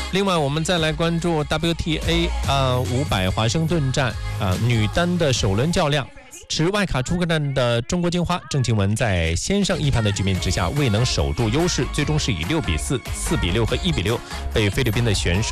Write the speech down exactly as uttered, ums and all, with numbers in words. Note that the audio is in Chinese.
另外，我们再来关注 W T A 啊五百华盛顿站啊女单的首轮较量。持外卡出客战的中国金花郑钦文在先胜一盘的局面之下未能守住优势，最终是以六比四、四比六和一比六被菲律宾的选手